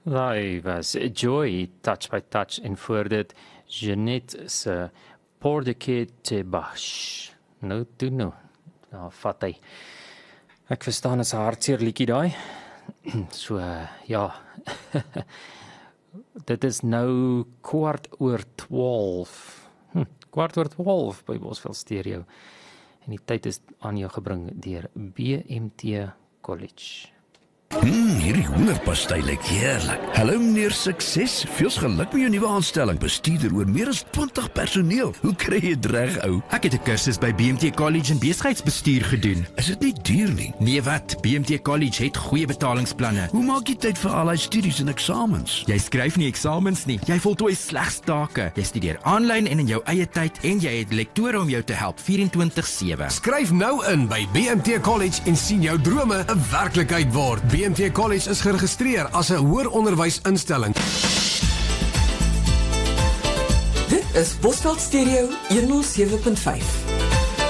Daai was Joy, Touch by Touch en voor dit Jeanette se Pour de Quai te Bach. Nou toe nou, vat hy. Ek verstaan is 'n hartseer liedjie daai. So ja. Dit is nou 12:15. 12:15 by Bosveld Stereo. En die tyd is aan jou gebring deur BMT College. Hierdie hoenderpastei lyk heerlik. Hallo meneer Sukses, veel geluk met jou nuwe aanstelling. Bestuurder oor meer as 20 personeel. Hoe kry jy dit reg, ou? Ek het 'n kursus by BMT College in besigheidsbestuur gedoen. Is dit nie duur nie? Nee wat, BMT College het goeie betalingsplanne. Hoe maak jy tyd vir al die studies en eksamens? Jy skryf nie eksamens nie. Jy voltooi slegs take. Jy studeer aanlyn en in jou eie tyd en jy het lektore om jou te help 24/7. Skryf nou in by BMT College en sien jou drome 'n werklikheid word. BMT College is geregistreer as 'n hoëronderwysinstelling. Dit is Bosveld Stereo 107.5.